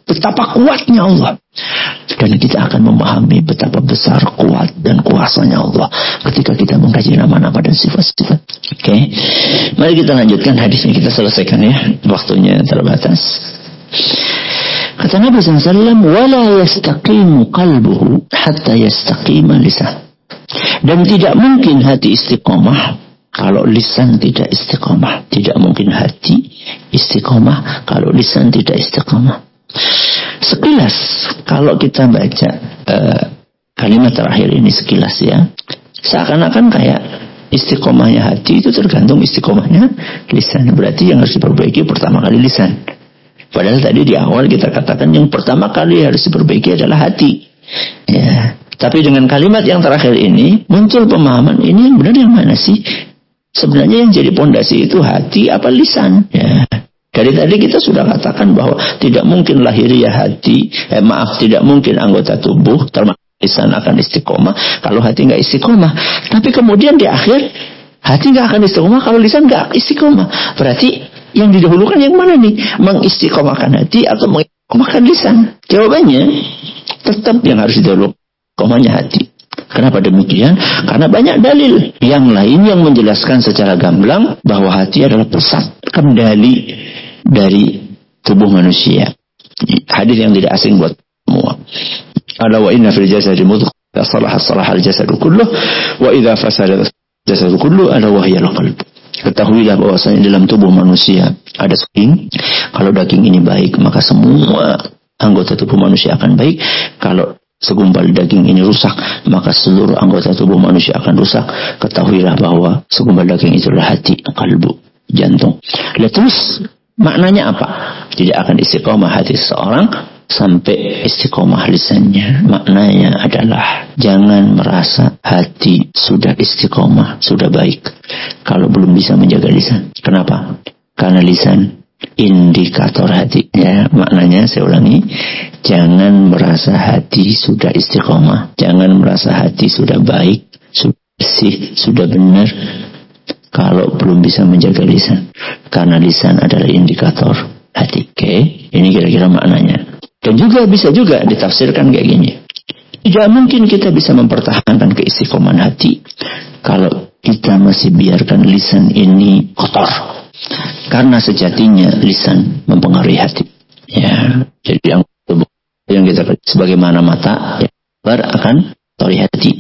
betapa kuatnya Allah. Dan kita akan memahami betapa besar, kuat, dan kuasanya Allah ketika kita mengkaji nama-nama dan sifat-sifat. Oke. Mari kita lanjutkan hadisnya, kita selesaikan ya. Waktunya terbatas. Kata Nabi SAW, وَلَا يَسْتَقِيمُ قَلْبُهُ حَتَّى يَسْتَقِيمَ لِسَانُهُ. Dan tidak mungkin hati istiqomah kalau lisan tidak istiqomah. Tidak mungkin hati istiqomah kalau lisan tidak istiqomah. Sekilas kalau kita baca kalimat terakhir ini sekilas ya, seakan-akan kayak istiqomahnya hati itu tergantung istiqomahnya lisan. Berarti yang harus diperbaiki pertama kali lisan. Padahal tadi di awal kita katakan yang pertama kali harus diperbaiki adalah hati. Ya. Tapi dengan kalimat yang terakhir ini muncul pemahaman, ini yang benar yang mana sih? Sebenarnya yang jadi pondasi itu hati apa lisan? Ya. Dari tadi kita sudah katakan bahwa tidak mungkin lahiriah hati, tidak mungkin anggota tubuh termasuk lisan akan istiqomah kalau hati nggak istiqomah. Tapi kemudian di akhir hati nggak akan istiqomah kalau lisan nggak istiqomah. Berarti yang didahulukan yang mana nih? Mengistiqomahkan hati atau mengistiqomahkan lisan? Jawabannya tetap yang harus didahulukan istiqomahnya hati. Kenapa demikian? Karena banyak dalil yang lain yang menjelaskan secara gamblang bahwa hati adalah pusat kendali dari tubuh manusia. Hadis yang tidak asing buat semua. Ala wa inna fil jasadi mudghah salaha al-jasadu kulluh wa idza fasada al-jasadu kulluh ala wa hiya al-qalb. Ketahuilah bahwasanya dalam tubuh manusia ada daging. Kalau daging ini baik, maka semua anggota tubuh manusia akan baik. Kalau segumpal daging ini rusak, maka seluruh anggota tubuh manusia akan rusak. Ketahuilah bahwa segumpal daging itu adalah hati, kalbu, jantung. Lihat terus maknanya apa? Tidak akan istiqomah hati seseorang sampai istiqomah lisannya. Maknanya adalah jangan merasa hati sudah istiqomah, sudah baik kalau belum bisa menjaga lisan. Kenapa? Karena lisan indikator hati. Ya, maknanya saya ulangi, jangan merasa hati sudah istiqomah, jangan merasa hati sudah baik, sudah bersih, sudah benar kalau belum bisa menjaga lisan. Karena lisan adalah indikator hati. Oke, ini kira-kira maknanya. Dan juga bisa juga ditafsirkan kayak gini. Tidak mungkin kita bisa mempertahankan keistiqomahan hati kalau kita masih biarkan lisan ini kotor. Karena sejatinya lisan mempengaruhi hati. Ya, jadi yang kita sebagaimana mata yang akan tori hati.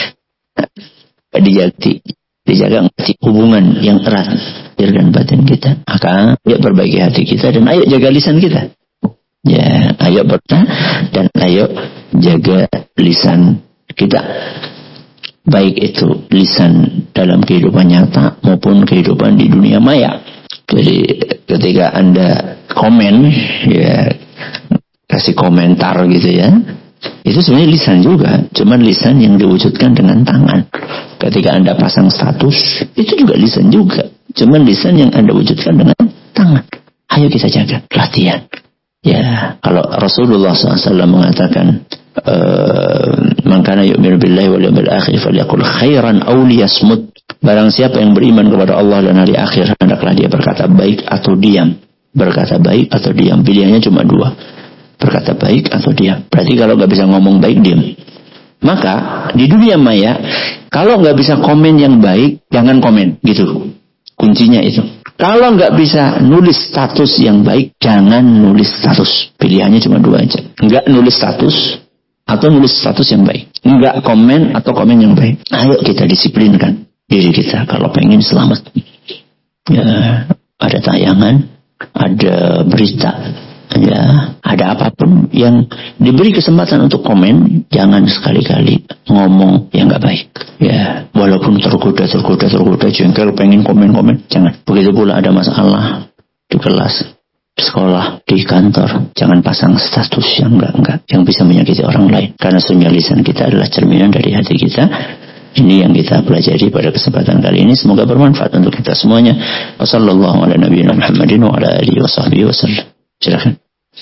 Dijaga hati, hubungan yang erat dengan batin kita. Maka ayo perbaiki hati kita dan ayo jaga lisan kita. Ya, ayo dan ayo jaga lisan kita. Baik itu lisan dalam kehidupan nyata maupun kehidupan di dunia maya. Jadi ketika Anda komen, ya kasih komentar gitu ya, itu sebenarnya lisan juga, cuman lisan yang diwujudkan dengan tangan. Ketika Anda pasang status, itu juga lisan juga, cuman lisan yang Anda wujudkan dengan tangan. Ayo kita jaga, latihan. Ya, kalau Rasulullah SAW mengatakan, man kana yu'minu billahi wal yawmil akhir falyaqul khairan aw liyasmut. Barang siapa yang beriman kepada Allah dan hari akhir, hendaklah dia berkata baik atau diam. Berkata baik atau diam, pilihannya cuma dua. Berkata baik atau diam. Berarti kalau nggak bisa ngomong baik, diam. Maka di dunia maya, kalau nggak bisa komen yang baik, jangan komen. Gitu. Kuncinya itu. Kalau nggak bisa nulis status yang baik, jangan nulis status. Pilihannya cuma dua aja. Nggak nulis status atau nulis status yang baik. Nggak komen atau komen yang baik. Ayo kita disiplinkan diri kita kalau pengen selamat. Ya, ada tayangan, ada berita, ya, ada apapun yang diberi kesempatan untuk komen, jangan sekali-kali ngomong yang nggak baik. Ya, walaupun tergoda, jengkel, pengen komen, jangan. Begitu pula ada masalah di kelas, di sekolah, di kantor, jangan pasang status yang enggak, yang bisa menyakiti orang lain. Karena sesungguhnya lisan kita adalah cerminan dari hati kita. Ini yang kita pelajari pada kesempatan kali ini. Semoga bermanfaat untuk kita semuanya. Wassallallahu ala nabiyina Muhammadin wa ala alihi wa sahbihi wasallam. Silakan.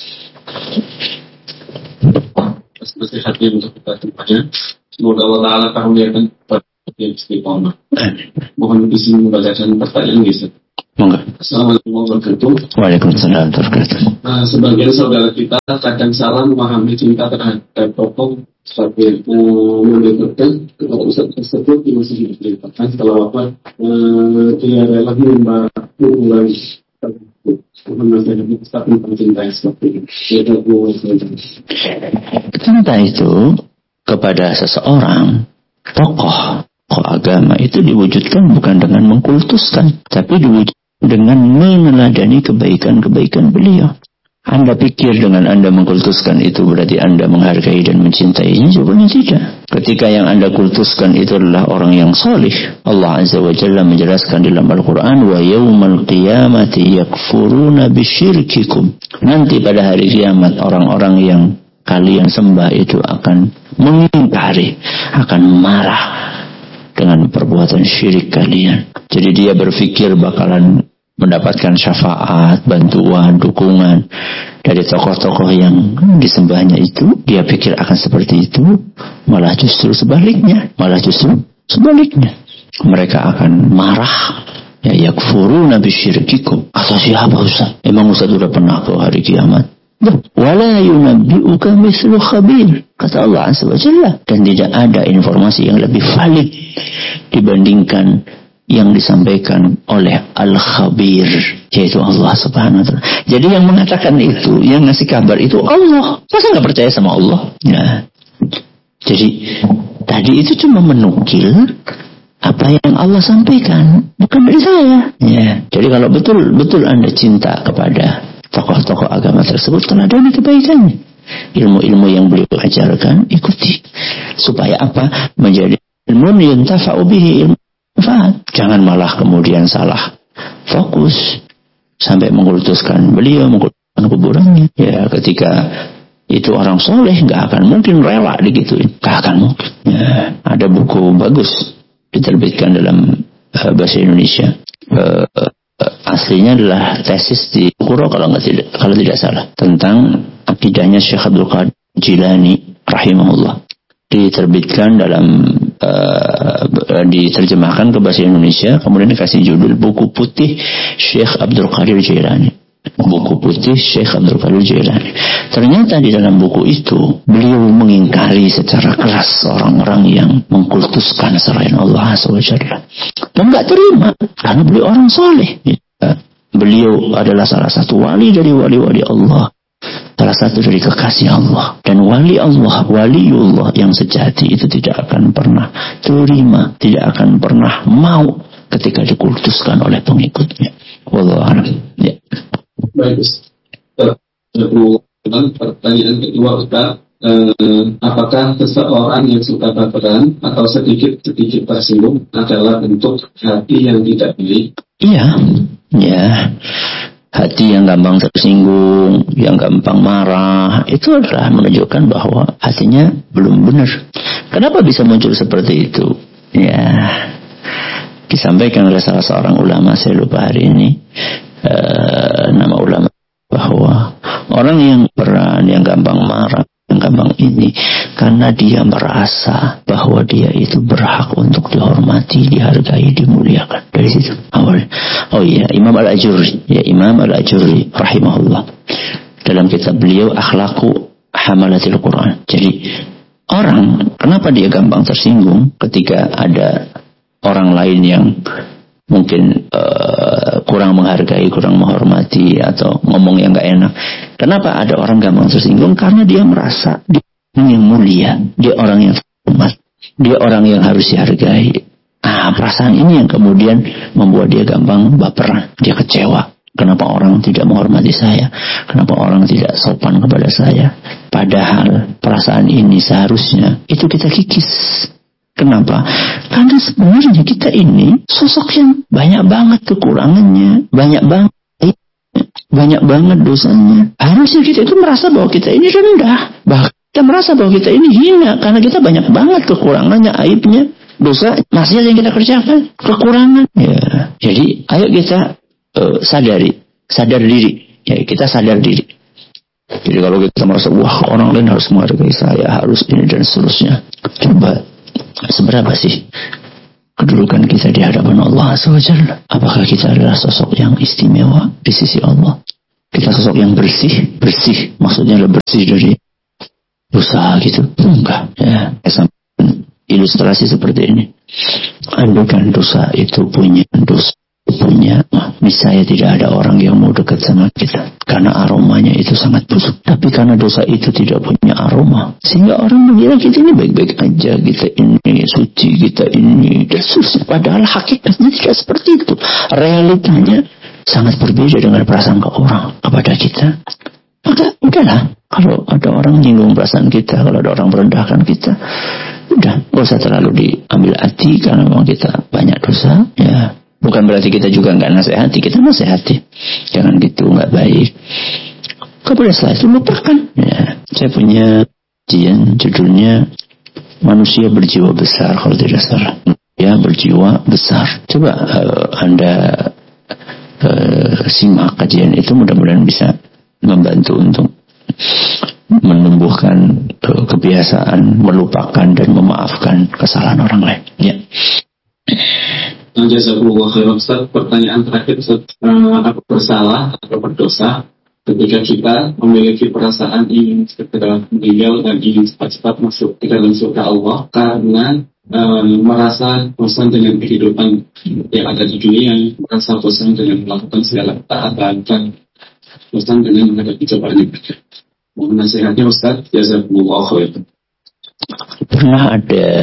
Nasihat untuk kita semuanya. Semoga Allah Ta'ala karuniakan kepada yang istiqomah. Mohon izin membacakan pertanyaan, Ustaz. Monggo. Assalamualaikum warahmatullahi wabarakatuh. Waalaikumsalam warahmatullahi wabarakatuh. Sebagian saudara kita kadang salah memahami cinta terhadap tokoh sebagai menentukan kalau Ustaz tersebut masih diceritakan setelah wafat dia rela menimba hubungan tentang cinta yang seperti ini. Cinta itu kepada seseorang tokoh agama itu diwujudkan bukan dengan mengkultuskan, tapi diwujudkan dengan meneladani kebaikan-kebaikan beliau. Anda pikir dengan Anda mengkultuskan itu berarti Anda menghargai dan mencintainya? Jawabannya tidak. Ketika yang Anda kultuskan itu adalah orang yang salih, Allah Azza wa Jalla menjelaskan dalam Al-Quran, wa yawmal qiyamati yakfuruna bisyirkikum. Nanti pada hari kiamat orang-orang yang kalian sembah itu akan mengingkari, akan marah dengan perbuatan syirik kalian. Jadi dia berpikir bakalan mendapatkan syafaat, bantuan, dukungan dari tokoh-tokoh yang disembahnya itu. Dia pikir akan seperti itu, malah justru sebaliknya. Mereka akan marah. Ya yakfuruna bisyirkikum. Kata siapa Ustaz? Emang Ustaz sudah pernah ke hari kiamat? Wala yunabbi'uka mithlu khabir. Kata Allah Azza wa Jalla. Dan tidak ada informasi yang lebih valid dibandingkan yang disampaikan oleh Al-Khabir, yaitu Allah Subhanahu wa Ta'ala. Jadi yang mengatakan itu, yang ngasih kabar itu Allah. Masa nggak percaya sama Allah? Ya. Jadi tadi itu cuma menukil apa yang Allah sampaikan, bukan dari saya. Ya. Jadi kalau betul Anda cinta kepada tokoh-tokoh agama tersebut, teladani kebaikannya. Ilmu-ilmu yang beliau ajarkan, ikuti. Supaya apa? Menjadi ilmu yang tafa'u bihi, ilmu manfaat. Jangan malah kemudian salah fokus sampai mengkultuskan beliau, mengkultuskan kuburannya. Ya, ketika itu orang soleh nggak akan mungkin rela digituin, nggak akan mungkin. Ya, ada buku bagus diterbitkan dalam bahasa Indonesia. Aslinya adalah tesis di Qura kalau tidak salah, tentang akidahnya Syekh Abdul Qadir Jilani rahimahullah. Diterbitkan diterjemahkan ke bahasa Indonesia, kemudian dikasih judul Buku Putih Syekh Abdul Qadir Jilani. Buku Putih Syekh Abdul Qadir Jilani. Ternyata di dalam buku itu beliau mengingkari secara keras orang-orang yang mengkultuskan selain Allah SWT. Dan nggak terima karena beliau orang soleh. Beliau adalah salah satu wali dari wali-wali Allah, salah satu dari kekasih Allah. Dan waliullah yang sejati itu tidak akan pernah terima, tidak akan pernah mau ketika dikultuskan oleh pengikutnya. Wallahu a'lam. Ya. Baik, pertanyaan kedua Ustaz, apakah seseorang yang suka baperan atau sedikit tersinggung adalah bentuk hati yang tidak baik? Iya, ya. Hati yang gampang tersinggung, yang gampang marah, itu adalah menunjukkan bahwa hatinya belum benar. Kenapa bisa muncul seperti itu? Ya, disampaikan oleh salah seorang ulama, saya lupa hari ini nama ulama, bahwa orang yang peran, yang gampang marah, yang gampang ini, karena dia merasa bahwa dia itu berhak untuk dihormati, dihargai, dimuliakan. Dari situ awal. Oh iya, Imam Al-Ajurri rahimahullah, dalam kitab beliau Akhlaqu Hamalatil Quran. Jadi orang, kenapa dia gampang tersinggung ketika ada orang lain yang mungkin kurang menghargai, kurang menghormati, atau ngomong yang gak enak. Kenapa ada orang gampang tersinggung? Karena dia merasa dia orang yang mulia, dia orang yang hormat, dia orang yang harus dihargai. Perasaan ini yang kemudian membuat dia gampang baperan, dia kecewa. Kenapa orang tidak menghormati saya? Kenapa orang tidak sopan kepada saya? Padahal perasaan ini seharusnya itu kita kikis. Kenapa? Karena sebenarnya kita ini sosok yang banyak banget kekurangannya, banyak banget dosanya. Harusnya kita itu merasa bahwa kita ini rendah, bahkan kita merasa bahwa kita ini hina karena kita banyak banget kekurangannya, aibnya, dosa, maksiat yang kita kerjakan, kekurangan. Ya, jadi ayo kita sadar diri. Ya, kita sadar diri. Jadi kalau kita merasa wah orang lain harus menghargai saya, harus ini dan seterusnya. Coba seberapa sih kedudukan kita di hadapan Allah Azza wa Jalla? Apakah kita adalah sosok yang istimewa di sisi Allah? Kita sosok yang bersih maksudnya bersih dari dosa gitu? Enggak. Ya, ilustrasi seperti ini. Andaikan dosa itu punya niscaya tidak ada orang yang mau dekat sama kita karena aromanya itu sangat busuk. Tapi karena dosa itu tidak punya aroma, sehingga orang mengira kita ini baik-baik aja, kita ini suci, kita ini suci. Padahal hakikatnya tidak seperti itu. Realitanya sangat berbeda dengan prasangka orang kepada kita. Maka udahlah, kalau ada orang nyinggung perasaan kita, kalau ada orang merendahkan kita, udah, gak usah terlalu diambil hati karena memang kita banyak dosa. Ya, bukan berarti kita juga nggak nasihati, kita nasihati. Jangan gitu, nggak baik. Kemudian setelah itu lupakan. Ya, saya punya kajian judulnya Manusia Berjiwa Besar kalau tidak salah. Ya, berjiwa besar. Coba Anda simak kajian itu, mudah-mudahan bisa membantu untuk menumbuhkan kebiasaan melupakan dan memaafkan kesalahan orang lain. Ya. Jazakumullah khairan Ustaz. Pertanyaan terakhir Ustaz, apa bersalah atau berdosa ketika kita memiliki perasaan ingin segera meninggal dan ingin cepat-cepat masuk ke dalam surga Allah karena merasa bosan dengan kehidupan yang ada di dunia, merasa bosan dengan melakukan segala ketaatan dan bosan dengan menghadapi cobaan yang ada. Mohon nasihatnya Ustaz. Jazakumullah khairan. Pernah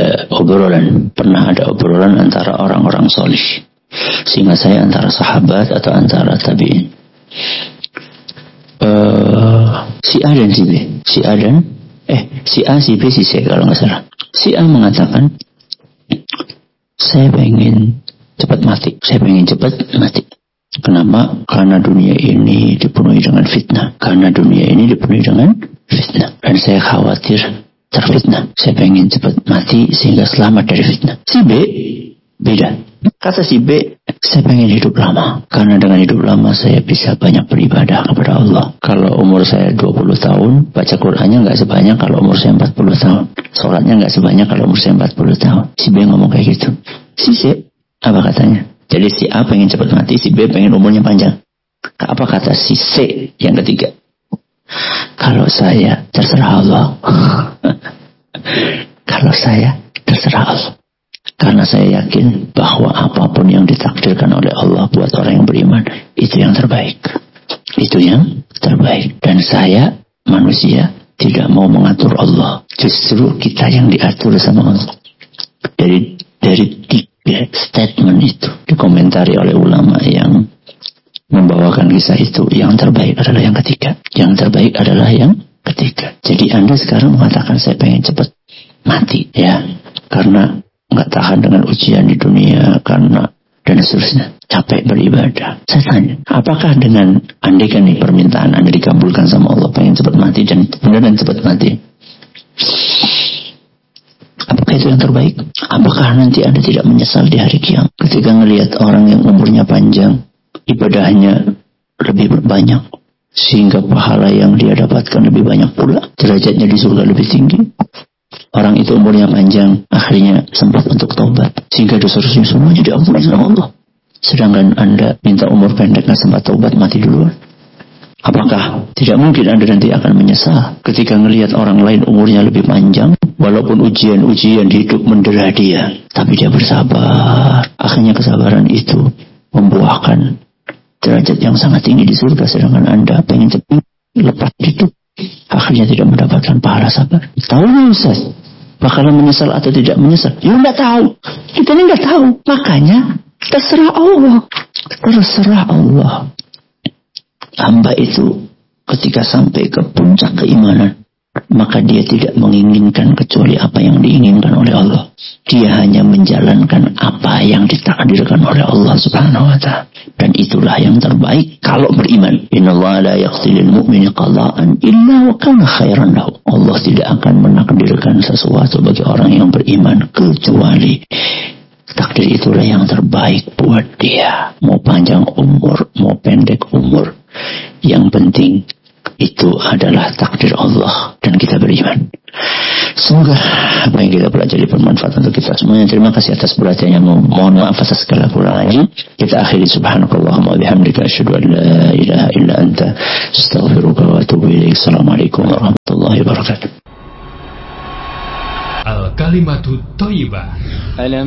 ada obrolan antara orang-orang solih, sehingga saya antara sahabat atau antara tabi'in, si A dan si B, si A, si B, si C kalau nggak salah. Si A mengatakan, saya pengen cepat mati. Kenapa? Karena dunia ini dipenuhi dengan fitnah. Dan saya khawatir terfitnah. Saya pengen cepat mati sehingga selamat dari fitnah. Si B beda. Kata si B, saya pengen hidup lama. Karena dengan hidup lama saya bisa banyak beribadah kepada Allah. Kalau umur saya 20 tahun, baca Qur'annya nggak sebanyak kalau umur saya 40 tahun. Sholatnya nggak sebanyak kalau umur saya 40 tahun. Si B ngomong kayak gitu. Si C, apa katanya? Jadi si A pengen cepat mati, si B pengen umurnya panjang. Apa kata si C yang ketiga? Kalau saya terserah Allah. Kalau saya terserah Allah. Karena saya yakin bahwa apapun yang ditakdirkan oleh Allah buat orang yang beriman, itu yang terbaik. Dan saya manusia tidak mau mengatur Allah. Justru kita yang diatur sama Allah. Dari tiga statement itu dikomentari oleh ulama yang membawakan kisah itu, yang terbaik adalah yang ketiga. Jadi Anda sekarang mengatakan saya pengen cepat mati, ya, karena nggak tahan dengan ujian di dunia, karena dan seterusnya, capek beribadah. Saya tanya, apakah dengan andaikan nih permintaan Anda dikabulkan sama Allah, pengen cepat mati dan benar-benar cepat mati, apakah itu yang terbaik? Apakah nanti Anda tidak menyesal di hari kiamat ketika melihat orang yang umurnya panjang, ibadahnya lebih banyak, sehingga pahala yang dia dapatkan lebih banyak pula, derajatnya di surga lebih tinggi? Orang itu umurnya panjang, akhirnya sempat untuk taubat, sehingga dosa-dosanya semuanya diampuni sama Allah. Sedangkan Anda minta umur pendek, nggak sempat taubat, mati duluan. Apakah tidak mungkin Anda nanti akan menyesal ketika melihat orang lain umurnya lebih panjang, walaupun ujian-ujian hidup mendera dia, tapi dia bersabar. Akhirnya kesabaran itu membuahkan derajat yang sangat tinggi di surga, sedangkan Anda pengen cepat lepas hidup, akhirnya tidak mendapatkan pahala sabar. Tahu nggak Ustaz? Bakalan menyesal atau tidak menyesal? Ya nggak tahu. Kita ini nggak tahu. Makanya terserah Allah. Hamba itu ketika sampai ke puncak keimanan, maka dia tidak menginginkan kecuali apa yang diinginkan oleh Allah. Dia hanya menjalankan apa yang ditakdirkan oleh Allah Subhanahu wa ta'ala. Dan itulah yang terbaik kalau beriman. Innallaha la yaqtilul mu'mini qada'an illa wa kana khairan lahu. Allah tidak akan menakdirkan sesuatu bagi orang yang beriman kecuali takdir itulah yang terbaik buat dia. Mau panjang umur, mau pendek umur, yang penting itu adalah takdir Allah dan kita beriman. Semoga apa yang kita pelajari bermanfaat untuk kita semuanya. Terima kasih atas perhatiannya. Mohon maaf atas segala kekurangannya. Kita akhiri subhanakallahumma wa bihamdika asyhadu an la ilaha illa anta astaghfiruka wa atubu ilaik. Assalamualaikum warahmatullahi wabarakatuh. Al-Kalimatu Thayyibah.